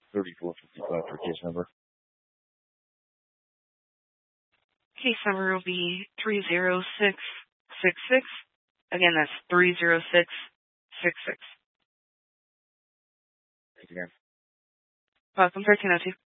3455 for case number. Case number will be 30666. Again, that's 30666. Thanks again. Welcome, 1302.